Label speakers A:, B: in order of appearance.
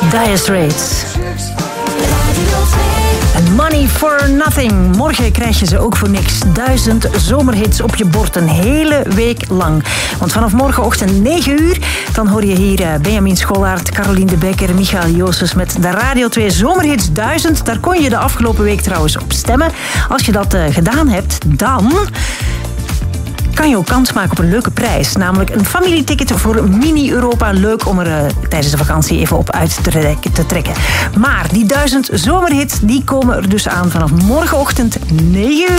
A: Dire Straits. En Money for Nothing. Morgen krijg je ze ook voor niks. 1000 zomerhits op je bord een hele week lang. Want vanaf morgenochtend 9 uur... dan hoor je hier Benjamin Schollaert, Caroline de Bekker, Michael Joosses met de Radio 2 Zomerhits 1000. Daar kon je de afgelopen week trouwens op stemmen. Als je dat gedaan hebt, dan... kan je ook kans maken op een leuke prijs. Namelijk een familieticket voor Mini-Europa. Leuk om er tijdens de vakantie even op uit te trekken. Maar die 1000 zomerhits, die komen er dus aan vanaf morgenochtend 9 uur.